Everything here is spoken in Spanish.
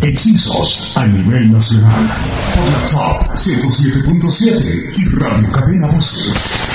Hechizos a nivel nacional por la Top 107.7 y Radio Cadena Voces.